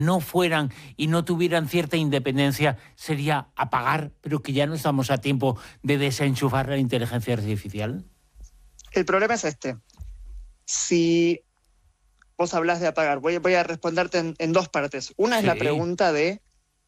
no fueran y no tuvieran cierta independencia, sería apagar, pero que ya no estamos a tiempo de desenchufar la inteligencia artificial? El problema es este. Si vos hablas de apagar, voy a responderte en dos partes. Una es la pregunta de,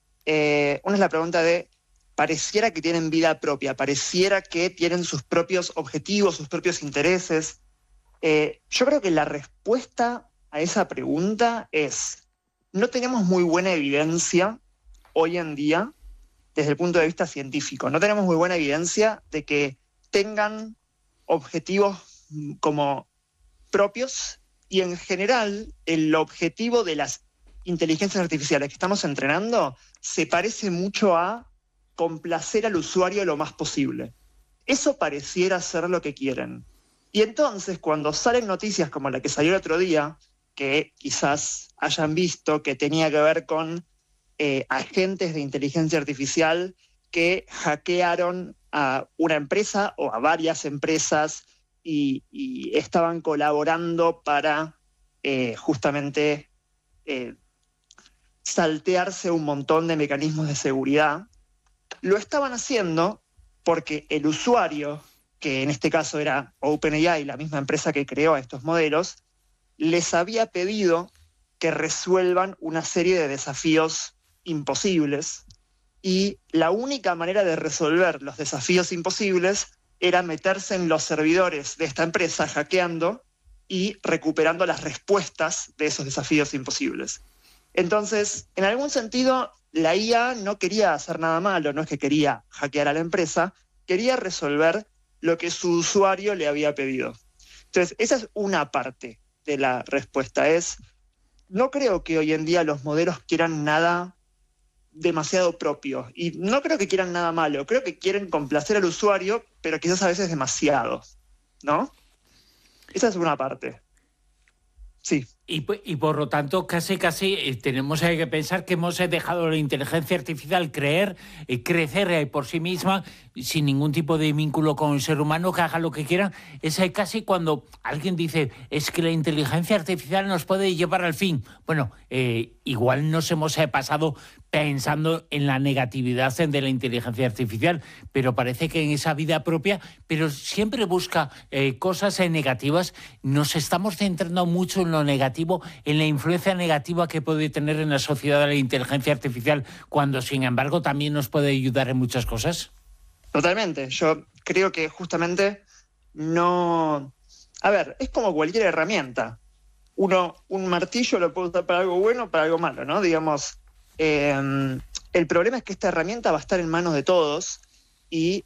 pareciera que tienen vida propia, pareciera que tienen sus propios objetivos, sus propios intereses. Yo creo que la respuesta a esa pregunta es: no tenemos muy buena evidencia hoy en día desde el punto de vista científico. No tenemos muy buena evidencia de que tengan objetivos como propios, y en general el objetivo de las inteligencias artificiales que estamos entrenando se parece mucho a complacer al usuario lo más posible. Eso pareciera ser lo que quieren. Y entonces, cuando salen noticias como la que salió el otro día, que quizás hayan visto, que tenía que ver con agentes de inteligencia artificial que hackearon a una empresa o a varias empresas y estaban colaborando para justamente saltearse un montón de mecanismos de seguridad, lo estaban haciendo porque el usuario, que en este caso era OpenAI, la misma empresa que creó estos modelos, les había pedido que resuelvan una serie de desafíos imposibles, y la única manera de resolver los desafíos imposibles era meterse en los servidores de esta empresa hackeando y recuperando las respuestas de esos desafíos imposibles. Entonces, en algún sentido, la IA no quería hacer nada malo, no es que quería hackear a la empresa, quería resolver lo que su usuario le había pedido. Entonces, esa es una parte de la respuesta. No creo que hoy en día los modelos quieran nada demasiado propio, y no creo que quieran nada malo, creo que quieren complacer al usuario, pero quizás a veces demasiado, ¿no? Esa es una parte. Sí. Y por lo tanto, casi tenemos que pensar que hemos dejado la inteligencia artificial crecer por sí misma, sin ningún tipo de vínculo con el ser humano, que haga lo que quiera. Es casi cuando alguien dice, es que la inteligencia artificial nos puede llevar al fin. Bueno, igual nos hemos pasado pensando en la negatividad de la inteligencia artificial, pero parece que en esa vida propia, pero siempre busca cosas negativas. Nos estamos centrando mucho en lo negativo, en la influencia negativa que puede tener en la sociedad la inteligencia artificial, cuando sin embargo también nos puede ayudar en muchas cosas. Totalmente. Yo creo que justamente no... A ver, es como cualquier herramienta. Un martillo lo puede usar para algo bueno o para algo malo, ¿no? Digamos, el problema es que esta herramienta va a estar en manos de todos, y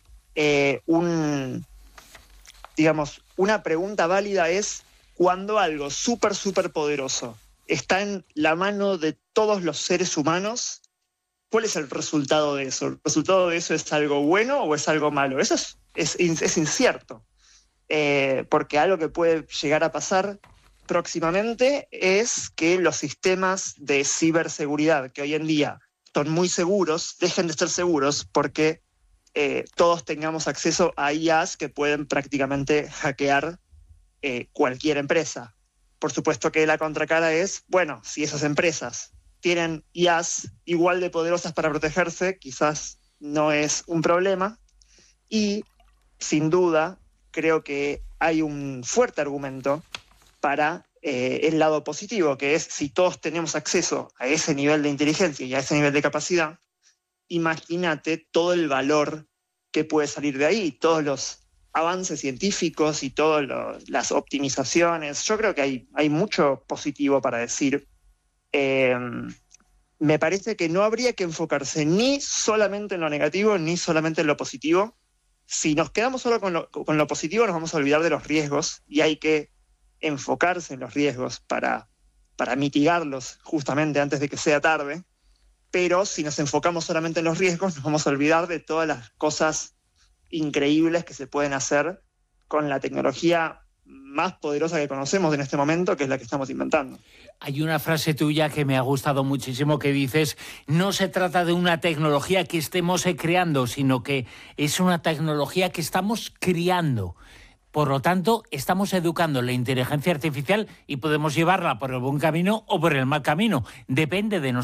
una pregunta válida es: cuando algo súper poderoso está en la mano de todos los seres humanos, ¿cuál es el resultado de eso? ¿El resultado de eso es algo bueno o es algo malo? Eso es incierto, porque algo que puede llegar a pasar próximamente es que los sistemas de ciberseguridad, que hoy en día son muy seguros, dejen de ser seguros porque todos tengamos acceso a IAs que pueden prácticamente hackear cualquier empresa. Por supuesto que la contracara es, bueno, si esas empresas tienen IAs igual de poderosas para protegerse, quizás no es un problema. Y sin duda creo que hay un fuerte argumento para el lado positivo, que es: si todos tenemos acceso a ese nivel de inteligencia y a ese nivel de capacidad, imagínate todo el valor que puede salir de ahí, todos los avances científicos y todas las optimizaciones. Yo creo que hay mucho positivo para decir. Me parece que no habría que enfocarse ni solamente en lo negativo ni solamente en lo positivo. Si nos quedamos solo con lo positivo, nos vamos a olvidar de los riesgos, y hay que enfocarse en los riesgos para mitigarlos justamente antes de que sea tarde. Pero si nos enfocamos solamente en los riesgos, nos vamos a olvidar de todas las cosas increíbles que se pueden hacer con la tecnología más poderosa que conocemos en este momento, que es la que estamos inventando. Hay una frase tuya que me ha gustado muchísimo, que dices: no se trata de una tecnología que estemos creando, sino que es una tecnología que estamos criando. Por lo tanto, estamos educando la inteligencia artificial y podemos llevarla por el buen camino o por el mal camino. Depende de nosotros.